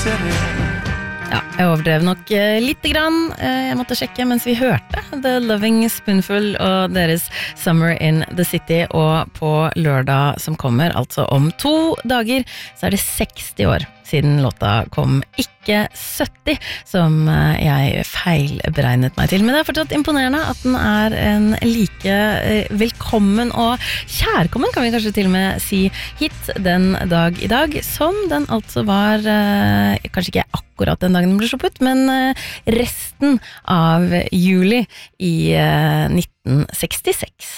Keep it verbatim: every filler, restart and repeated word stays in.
Ja, jeg overdrev nok eh, litt grann. Eh, jeg måtte sjekke mens vi hørte The Loving Spoonful og deres Summer in the City, og på lørdag som kommer, altså om to dager, så er det seksti år siden låta kom, ikke sytti, som eh, jeg feilberegnet meg til. Men det er fortsatt imponerende at den er en like eh, velkommen og kjærkommen, kan vi kanskje til og med si, hit den dag i dag, som den altså var, eh, kanskje ikke akkurat den dagen den ble sluppet, men eh, resten av juli i eh, nitten sekstiseks.